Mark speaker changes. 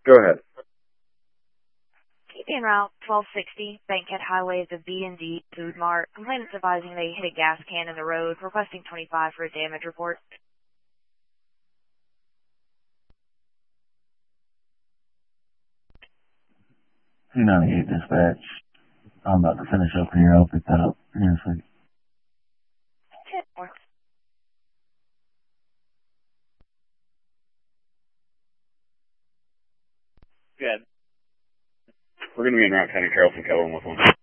Speaker 1: Go ahead.
Speaker 2: Keeping Route 1260, Bankhead Highway, the B&D Food Mart. Complainants advising they hit a gas can in the road, requesting 25 for a damage report.
Speaker 3: 298 dispatch. I'm about to finish up here. I'll pick that up here in a second.
Speaker 1: Good. We're going to be in Route 10 at Carrollton Kelvin with one.